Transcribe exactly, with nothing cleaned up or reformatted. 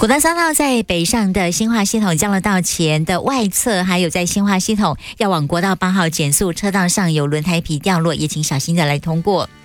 国道三号在北上的新化系统交流道前的外侧，还有在新化系统要往国道八号减速车道上有轮胎皮掉落，也请小心的来通过。